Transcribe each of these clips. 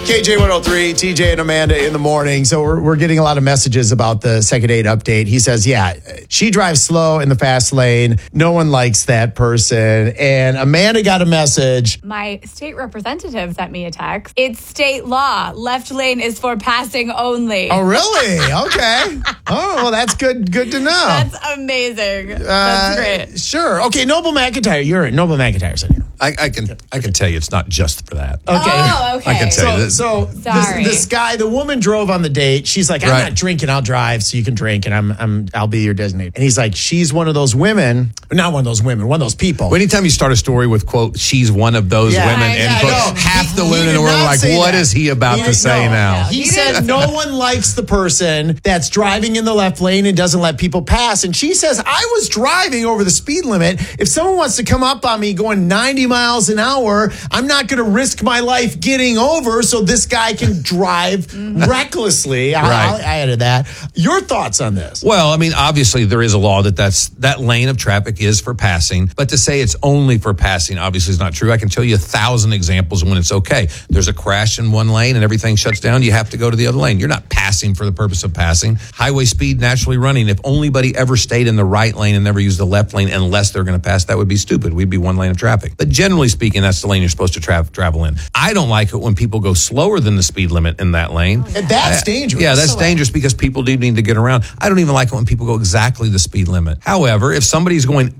KJ 103, TJ and Amanda in the morning. So we're getting a lot of messages about the second date update. He says, yeah, she drives slow in the fast lane. No one likes that person. And Amanda got a message. My state representative sent me a text. It's state law. Left lane is for passing only. Oh, really? Okay. Oh, well, that's good to know. That's amazing. That's great. Sure. Okay, Noble McIntyre. You're Noble McIntyre's in here. I can tell you it's not just for that. Okay. Oh, okay. I can tell you this. So this guy, the woman drove on the date. She's like, I'm not drinking, I'll drive so you can drink, and I'll be your designated. And he's like, she's one of those women, not one of those women, one of those people. Anytime you start a story with, quote, she's one of those women, and quote, half the women in the world are like, what is he about to say now? He said no one likes the person that's driving in the left lane and doesn't let people pass. And she says, I was driving over the speed limit. If someone wants to come up on me going 90 miles an hour, I'm not going to risk my life getting over so this guy can drive recklessly. I added that. Your thoughts on this? Well, I mean, obviously there is a law that lane of traffic is for passing, but to say it's only for passing obviously is not true. I can tell you 1,000 examples when it's okay. There's a crash in one lane and everything shuts down. You have to go to the other lane. You're not passing for the purpose of passing. Highway speed naturally running. If anybody ever stayed in the right lane and never used the left lane unless they're going to pass, that would be stupid. We'd be one lane of traffic. But generally speaking, that's the lane you're supposed to travel in. I don't like it when people go slower than the speed limit in that lane. And that's dangerous. Yeah, that's dangerous because people do need to get around. I don't even like it when people go exactly the speed limit. However, if somebody's going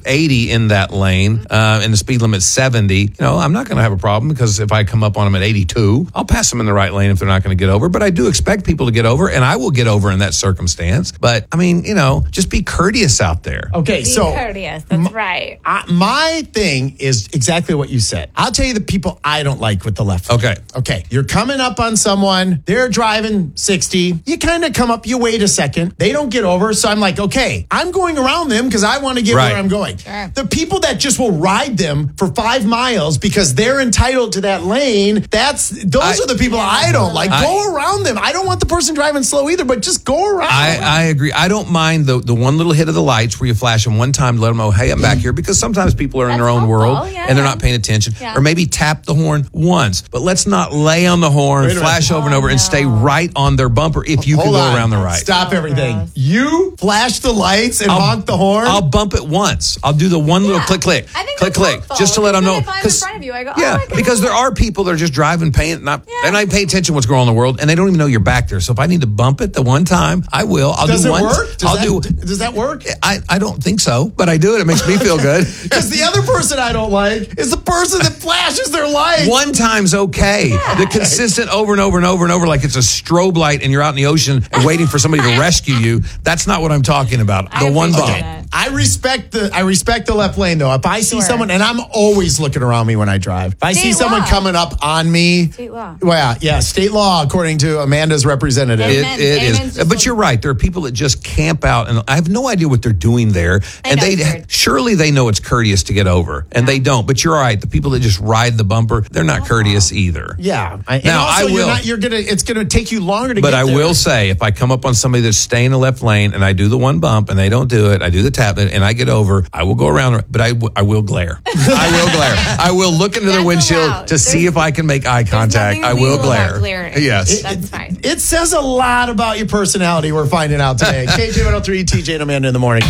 80 in that lane and the speed limit's 70, I'm not going to have a problem because if I come up on them at 82, I'll pass them in the right lane if they're not going to get over. But I do expect people to get over, and I will get over in that circumstance. But, I mean, just be courteous out there. Okay, be courteous. That's right. My thing is exactly what you said. I'll tell you the people I don't like with the left lane. Okay. You're coming up on someone. They're driving 60. You kind of come up. You wait a second. They don't get over. So I'm like, okay, I'm going around them because I want to get where I'm going. Sure. The people that just will ride them for 5 miles because they're entitled to that lane, those are the people I don't like. Go around them. I don't want the person driving slow either, but just go around. I agree. I don't mind the one little hit of the lights where you flash them one time to let them know, hey, I'm back here, because sometimes people are in their own world and they're not paying attention. Yeah. Or maybe tap the horn once, but let's not lay on the horn, flash over and over, and stay right on their bumper if you can go around the right. Stop everything. Gross. You flash the lights and honk the horn? I'll bump it once. I'll do the one little click, click, click, just to let them know. If I'm in front of you, I go, because there are people that are just driving, they're not paying attention to what's going on in the world, and they don't even know you're back there. So if I need to bump it the one time, I will. Does it work? Does that work? I don't think so, but I do it. It makes me feel good. Because the other person I don't like is the person that flashes their lights. One time's okay. Yeah. The consistent over and over and over and over, like it's a strobe light and you're out in the ocean and waiting for somebody to rescue you. That's not what I'm talking about. The one bump. I respect the left lane though. If I see someone, and I'm always looking around me when I drive. If I see someone coming up on me, state law. Well, yeah, state law according to Amanda's representative. It is. But you're right. There are people that just camp out, and I have no idea what they're doing there. And surely they know it's courteous to get over, and they don't. But you're right. The people that just ride the bumper, they're not courteous either. Yeah. Now I will. It's gonna take you longer to get there. But I will say, if I come up on somebody that's staying in the left lane and I do the one bump and they don't do it, I do the tap and I get over, I will go around, but I will glare. I will glare. I will look into their windshield to see if I can make eye contact. I will glare. Yes. That's fine. It says a lot about your personality, we're finding out today. KJ 103, TJ and Amanda in the morning.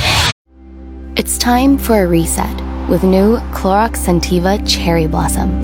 It's time for a reset with new Clorox Scentiva Cherry Blossom.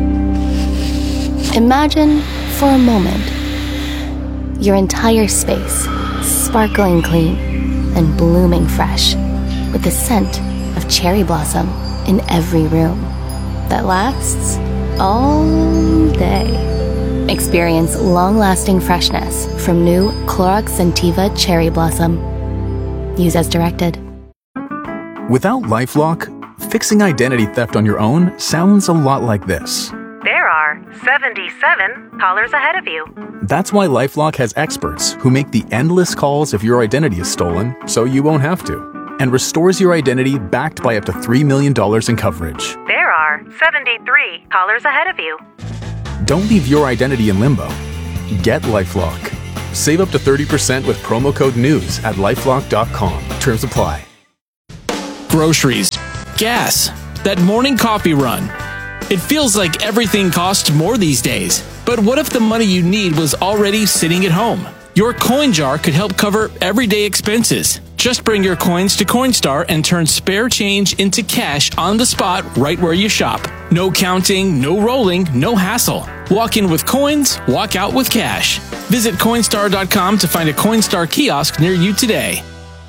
Imagine for a moment your entire space sparkling clean and blooming fresh with the scent of cherry blossom in every room that lasts all day. Experience long-lasting freshness from new Clorox Scentiva Cherry Blossom. Use as directed. Without LifeLock, fixing identity theft on your own sounds a lot like this. There are 77 callers ahead of you. That's why LifeLock has experts who make the endless calls if your identity is stolen, so you won't have to, and restores your identity backed by up to $3 million in coverage. There are 73 callers ahead of you. Don't leave your identity in limbo. Get LifeLock. Save up to 30% with promo code NEWS at LifeLock.com. Terms apply. Groceries, gas, that morning coffee run. It feels like everything costs more these days. But what if the money you need was already sitting at home? Your coin jar could help cover everyday expenses. Just bring your coins to Coinstar and turn spare change into cash on the spot right where you shop. No counting, no rolling, no hassle. Walk in with coins, walk out with cash. Visit Coinstar.com to find a Coinstar kiosk near you today.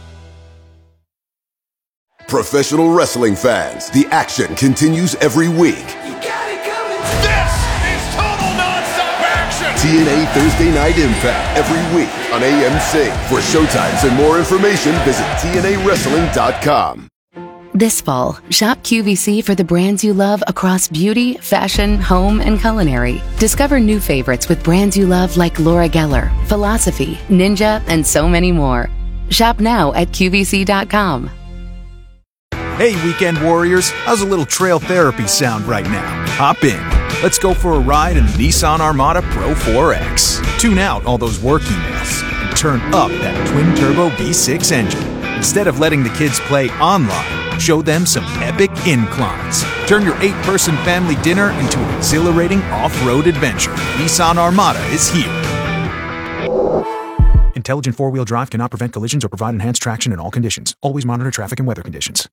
Professional wrestling fans, the action continues every week. This is total nonstop action! TNA Thursday Night Impact every week on AMC. For showtimes and more information, visit TNAWrestling.com. This fall, shop QVC for the brands you love across beauty, fashion, home, and culinary. Discover new favorites with brands you love like Laura Geller, Philosophy, Ninja, and so many more. Shop now at QVC.com. Hey, weekend warriors, how's a little trail therapy sound right now? Hop in. Let's go for a ride in the Nissan Armada Pro 4X. Tune out all those work emails and turn up that twin-turbo V6 engine. Instead of letting the kids play online, show them some epic inclines. Turn your 8-person family dinner into an exhilarating off-road adventure. Nissan Armada is here. Intelligent four-wheel drive cannot prevent collisions or provide enhanced traction in all conditions. Always monitor traffic and weather conditions.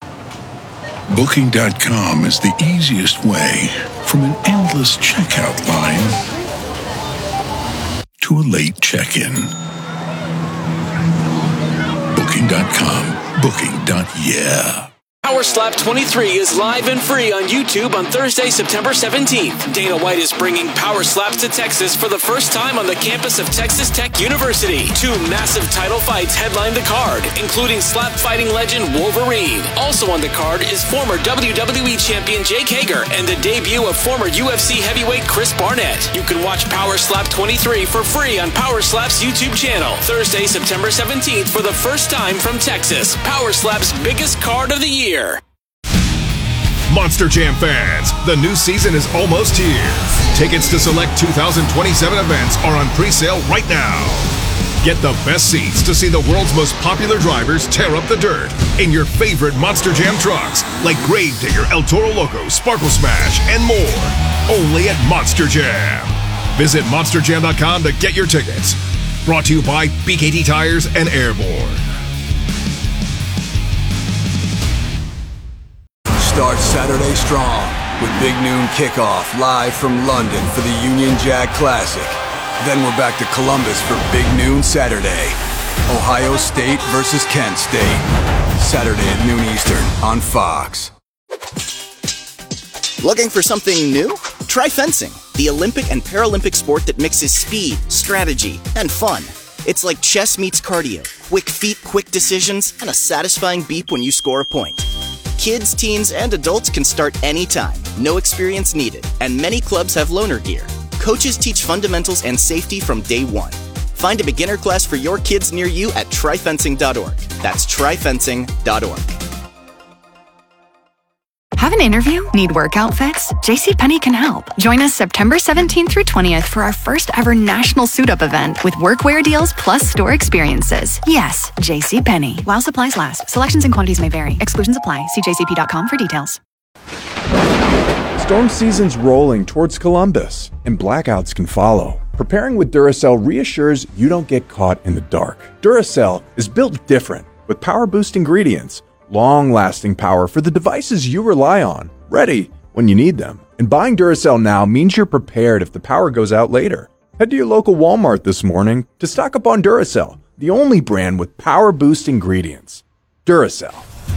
Booking.com is the easiest way from an endless checkout line to a late check-in. Booking.com. Booking.yeah. Power Slap 23 is live and free on YouTube on Thursday, September 17th. Dana White is bringing Power Slaps to Texas for the first time on the campus of Texas Tech University. 2 massive title fights headline the card, including slap fighting legend Wolverine. Also on the card is former WWE champion Jake Hager and the debut of former UFC heavyweight Chris Barnett. You can watch Power Slap 23 for free on Power Slap's YouTube channel. Thursday, September 17th for the first time from Texas. Power Slap's biggest card of the year. Monster Jam fans, the new season is almost here. Tickets to select 2027 events are on pre-sale right now. Get the best seats to see the world's most popular drivers tear up the dirt in your favorite Monster Jam trucks like Gravedigger, El Toro Loco, Sparkle Smash, and more. Only at Monster Jam. Visit monsterjam.com to get your tickets. Brought to you by BKT Tires and Airborne. Start Saturday strong with Big Noon Kickoff live from London for the Union Jack Classic. Then we're back to Columbus for Big Noon Saturday. Ohio State versus Kent State. Saturday at noon Eastern on Fox. Looking for something new? Try fencing, the Olympic and Paralympic sport that mixes speed, strategy, and fun. It's like chess meets cardio. Quick feet, quick decisions, and a satisfying beep when you score a point. Kids, teens, and adults can start anytime. No experience needed. And many clubs have loaner gear. Coaches teach fundamentals and safety from day one. Find a beginner class for your kids near you at tryfencing.org. That's tryfencing.org. Have an interview? Need work outfits? JCPenney can help. Join us September 17th through 20th for our first ever national suit-up event with workwear deals plus store experiences. Yes, JCPenney. While supplies last. Selections and quantities may vary. Exclusions apply. See jcp.com for details. Storm season's rolling towards Columbus, and blackouts can follow. Preparing with Duracell reassures you don't get caught in the dark. Duracell is built different with power-boost ingredients, long-lasting power for the devices you rely on, ready when you need them. And buying Duracell now means you're prepared if the power goes out later. Head to your local Walmart this morning to stock up on Duracell, the only brand with power-boost ingredients. Duracell.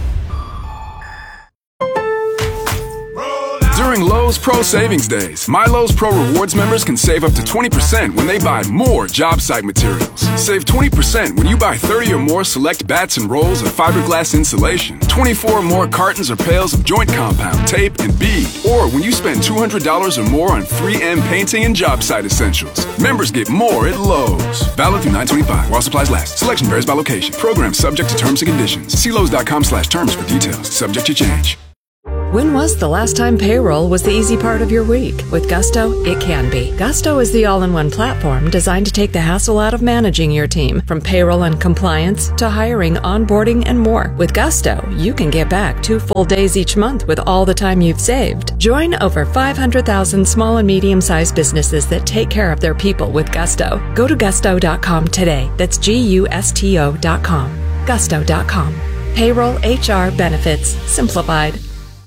During Lowe's Pro Savings Days, My Lowe's Pro Rewards members can save up to 20% when they buy more job site materials. Save 20% when you buy 30 or more select bats and rolls of fiberglass insulation, 24 or more cartons or pails of joint compound, tape, and bead, or when you spend $200 or more on 3M painting and job site essentials. Members get more at Lowe's. Valid through 9/25 while supplies last. Selection varies by location. Program subject to terms and conditions. See Lowe's.com/terms for details. Subject to change. When was the last time payroll was the easy part of your week? With Gusto, it can be. Gusto is the all-in-one platform designed to take the hassle out of managing your team, from payroll and compliance to hiring, onboarding, and more. With Gusto, you can get back 2 full days each month with all the time you've saved. Join over 500,000 small and medium-sized businesses that take care of their people with Gusto. Go to gusto.com today. That's GUSTO.com. Gusto.com. Payroll, HR, benefits, simplified.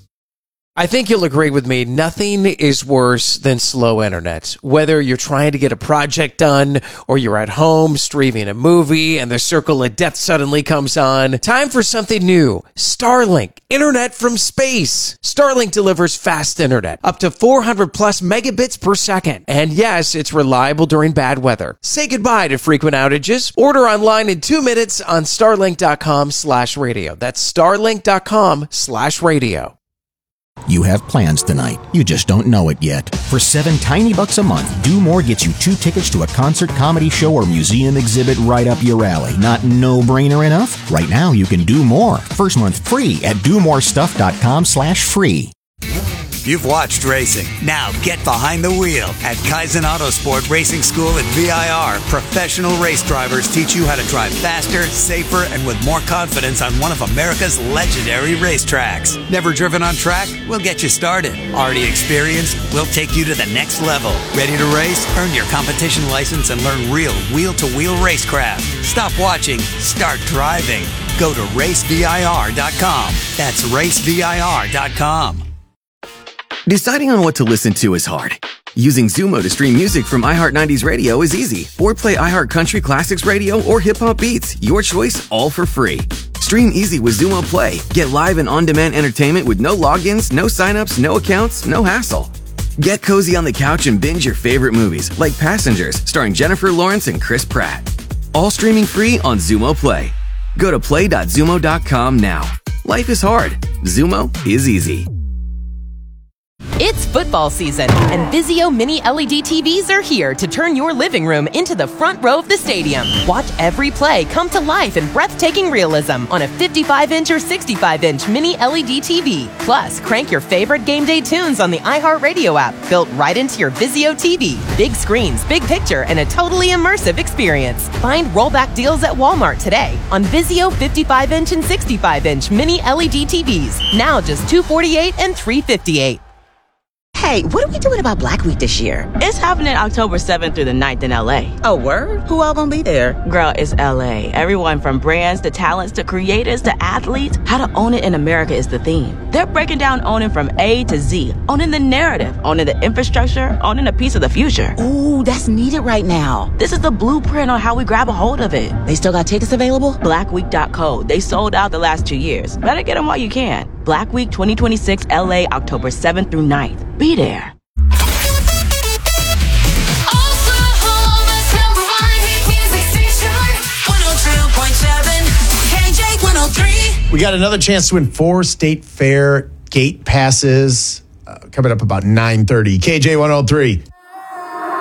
I think you'll agree with me, nothing is worse than slow internet. Whether you're trying to get a project done or you're at home streaming a movie and the circle of death suddenly comes on, time for something new. Starlink, internet from space. Starlink delivers fast internet, up to 400 plus megabits per second. And yes, it's reliable during bad weather. Say goodbye to frequent outages. Order online in 2 minutes on starlink.com/radio. That's starlink.com/radio. You have plans tonight. You just don't know it yet. For $7 tiny bucks a month, Do More gets you 2 tickets to a concert, comedy show, or museum exhibit right up your alley. Not no-brainer enough? Right now, you can do more. First month free at domorestuff.com/free. You've watched racing. Now get behind the wheel at Kaizen Autosport Racing School at VIR. Professional race drivers teach you how to drive faster, safer, and with more confidence on one of America's legendary racetracks. Never driven on track? We'll get you started. Already experienced? We'll take you to the next level. Ready to race? Earn your competition license and learn real wheel-to-wheel racecraft. Stop watching. Start driving. Go to racevir.com. That's racevir.com. Deciding on what to listen to is hard. Using Zumo to stream music from iHeart 90s Radio is easy. Or play iHeart Country Classics Radio or Hip Hop Beats. Your choice, all for free. Stream easy with Zumo Play. Get live and on-demand entertainment with no logins, no signups, no accounts, no hassle. Get cozy on the couch and binge your favorite movies, like Passengers, starring Jennifer Lawrence and Chris Pratt. All streaming free on Zumo Play. Go to play.zumo.com now. Life is hard. Zumo is easy. It's football season, and Vizio Mini LED TVs are here to turn your living room into the front row of the stadium. Watch every play come to life in breathtaking realism on a 55-inch or 65-inch Mini LED TV. Plus, crank your favorite game day tunes on the iHeartRadio app, built right into your Vizio TV. Big screens, big picture, and a totally immersive experience. Find rollback deals at Walmart today on Vizio 55-inch and 65-inch Mini LED TVs. Now just $248 and $358. Hey, what are we doing about Black Week this year? It's happening October 7th through the 9th in LA. Oh, word? Who all gonna be there? Girl, it's LA. Everyone from brands to talents to creators to athletes. How to own it in America is the theme. They're breaking down owning from A to Z. Owning the narrative, owning the infrastructure, owning a piece of the future. Ooh, that's needed right now. This is the blueprint on how we grab a hold of it. They still got tickets available? Blackweek.co. They sold out the last 2 years. Better get them while you can. Black Week 2026 LA, October 7th through 9th. Be there. We got another chance to win 4 State Fair gate passes coming up about 9:30. KJ 103.